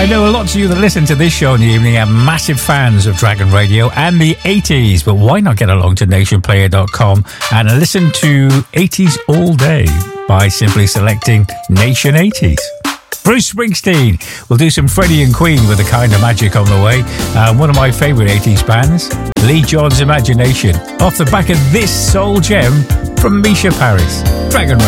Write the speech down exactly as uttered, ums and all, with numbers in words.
I know a lot of you that listen to this show in the evening are massive fans of Dragon Radio and the eighties, but why not get along to nation player dot com and listen to eighties all day by simply selecting Nation eighties. Bruce Springsteen. We'll do some Freddie and Queen with A Kind of Magic on the way. Uh, one of my favourite eighties bands, Lee John's Imagination, off the back of this soul gem from Misha Paris. Dragon